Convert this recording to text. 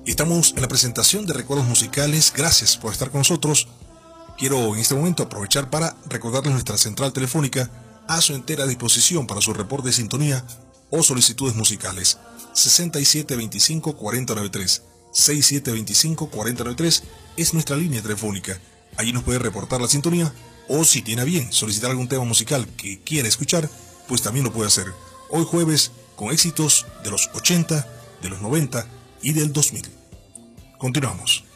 Estamos en la presentación de Recuerdos Musicales. Gracias por estar con nosotros. Quiero en este momento aprovechar para recordarles nuestra central telefónica a su entera disposición para su reporte de sintonía o solicitudes musicales. 6725-4093. 6725-4093 es nuestra línea telefónica. Allí nos puede reportar la sintonía o si tiene a bien solicitar algún tema musical que quiera escuchar, pues también lo puede hacer. Hoy jueves con éxitos de los 80, de los 90 y del 2000. Continuamos.